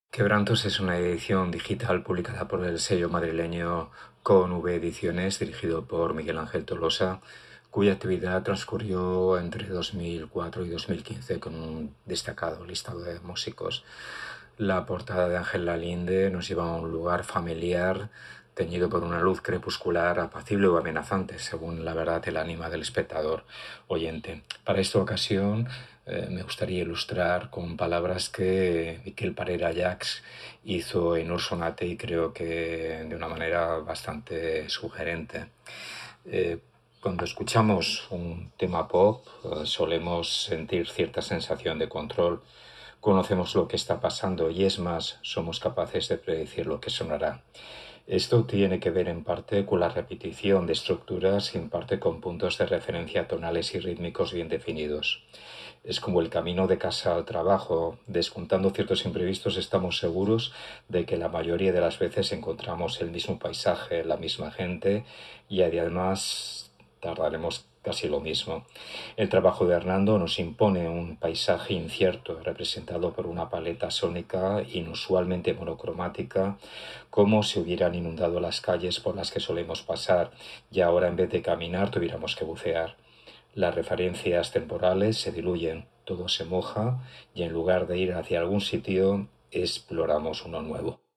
Quebrantos es una edición digital publicada por el sello madrileño Con V Ediciones, dirigido por Miguel Ángel Tolosa, cuya actividad transcurrió entre 2004 y 2015 con un destacado listado de músicos. La portada de Ángel Lalinde nos lleva a un lugar familiar teñido por una luz crepuscular apacible o amenazante, según la verdad el ánima del espectador oyente. Para esta ocasión me gustaría ilustrar con palabras que Miquel Parera-Llachs hizo en Ursonate y creo que de una manera bastante sugerente. Cuando escuchamos un tema pop, solemos sentir cierta sensación de control. Conocemos lo que está pasando y es más, somos capaces de predecir lo que sonará. Esto tiene que ver en parte con la repetición de estructuras y en parte con puntos de referencia tonales y rítmicos bien definidos. Es como el camino de casa al trabajo. Descontando ciertos imprevistos, estamos seguros de que la mayoría de las veces encontramos el mismo paisaje, la misma gente y además tardaremos casi lo mismo. El trabajo de Hernando nos impone un paisaje incierto, representado por una paleta sónica inusualmente monocromática, como si hubieran inundado las calles por las que solemos pasar y ahora en vez de caminar tuviéramos que bucear. Las referencias temporales se diluyen, todo se moja y en lugar de ir hacia algún sitio, exploramos uno nuevo.